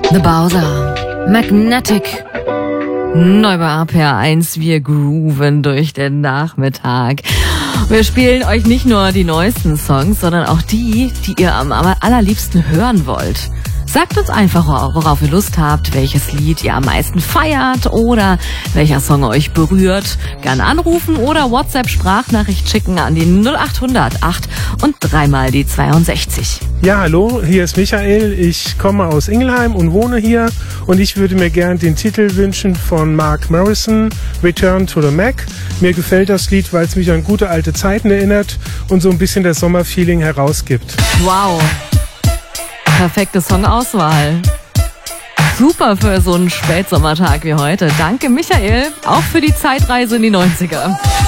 The Bowser, Magnetic, neu bei APR 1, wir grooven durch den Nachmittag. Wir spielen euch nicht nur die neuesten Songs, sondern auch die ihr am allerliebsten hören wollt. Sagt uns einfach, worauf ihr Lust habt, welches Lied ihr am meisten feiert oder welcher Song euch berührt. Gerne anrufen oder WhatsApp-Sprachnachricht schicken an die 0800 8 und 3 mal die 62. Ja, hallo, hier ist Michael. Ich komme aus Ingelheim und wohne hier. Und ich würde mir gern den Titel wünschen von Mark Morrison, Return to the Mac. Mir gefällt das Lied, weil es mich an gute alte Zeiten erinnert und so ein bisschen das Sommerfeeling herausgibt. Wow. Perfekte Songauswahl. Super für so einen Spätsommertag wie heute. Danke, Michael, auch für die Zeitreise in die 90er.